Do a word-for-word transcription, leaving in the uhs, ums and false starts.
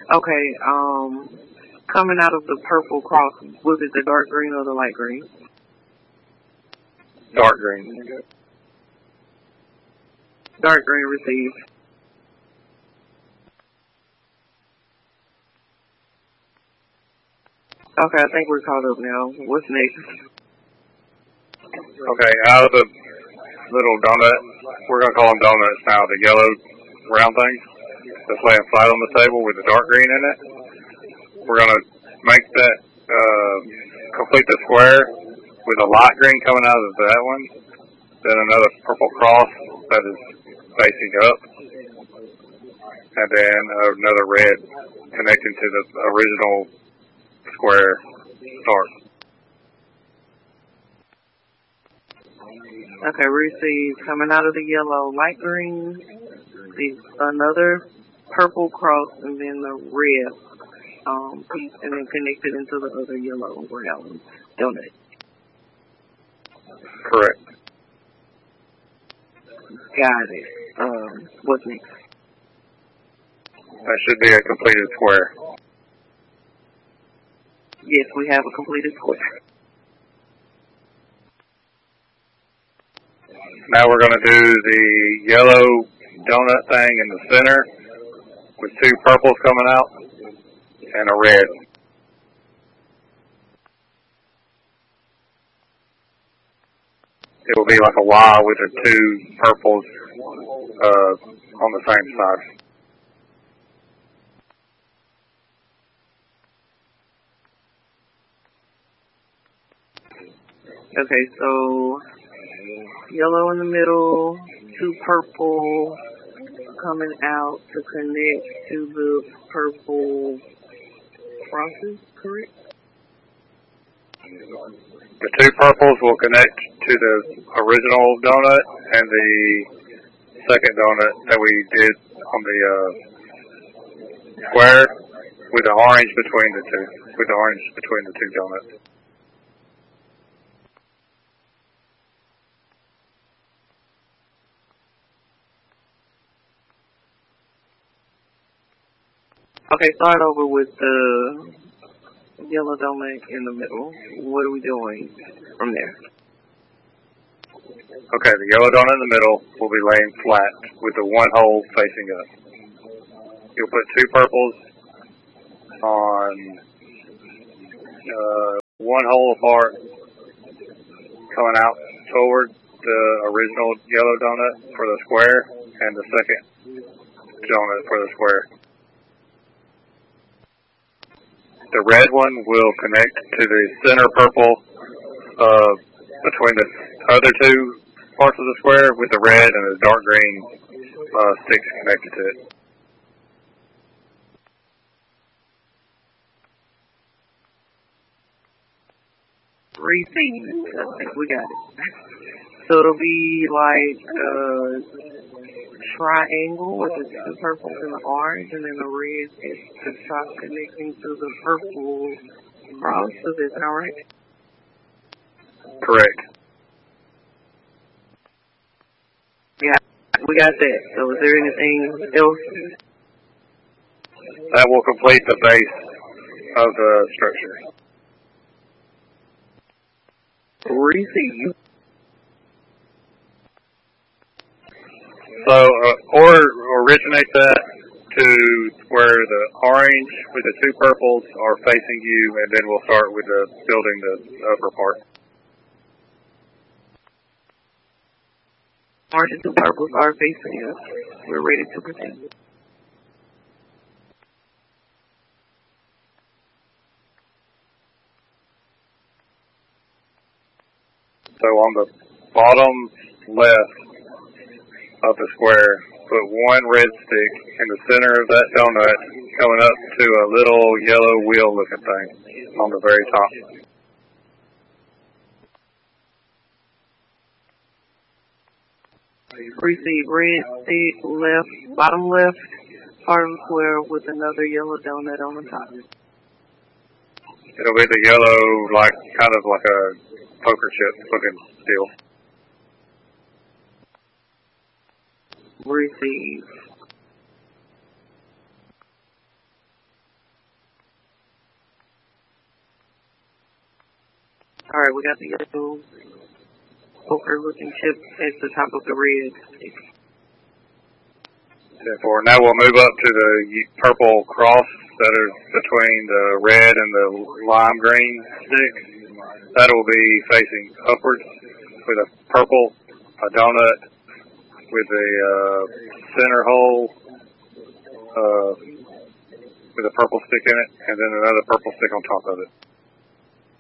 Okay, um, coming out of the purple cross, was it the dark green or the light green? Dark green. Dark green received. Okay, I think we're caught up now. What's next? Okay, out of the little donut, we're going to call them donuts now, the yellow round things that's laying flat on the table with the dark green in it. We're going to make that, uh, complete the square with a light green coming out of that one, then another purple cross that is facing up, and then another red connecting to the original square start. Okay, we see coming out of the yellow light green, the another purple cross, and then the red um, piece, and then connected into the other yellow round donut. Correct. Got it. Um, what's next? That should be a completed square. Yes, we have a completed square. Now we're going to do the yellow donut thing in the center with two purples coming out and a red. It will be like a Y with the two purples uh, on the same side. Okay, so yellow in the middle, two purple coming out to connect to the purple crosses, correct? The two purples will connect to the original donut and the second donut that we did on the uh, square with the orange between the two, with the orange between the two donuts. Okay, start over with the yellow donut in the middle. What are we doing from there? Okay, the yellow donut in the middle will be laying flat with the one hole facing up. You'll put two purples on uh, one hole apart coming out toward the original yellow donut for the square and the second donut for the square. The red one will connect to the center purple uh, between the other two parts of the square with the red and the dark green uh, sticks connected to it. Received. I think we got it. So it'll be like a triangle with the two purples and the orange, and then the red is the top connecting to the purple cross. Is that right? Correct. Yeah, we got that. So is there anything else? That will complete the base of the structure. Receive. So, uh, or originate that to where the orange with the two purples are facing you, and then we'll start with the building the upper part. Orange and two purples are facing us. We're ready to proceed. So on the bottom left of the square, put one red stick in the center of that donut, coming up to a little yellow wheel looking thing on the very top. Receive red stick left, bottom left part of the square with another yellow donut on the top. It'll be the yellow, like kind of like a poker chip looking deal. Receive. Alright, we got the yellow poker looking chip at the top of the red stick. ten four. Now we'll move up to the purple cross that is between the red and the lime green stick. That will be facing upwards with a purple, a donut with a uh, center hole uh, with a purple stick in it, and then another purple stick on top of it.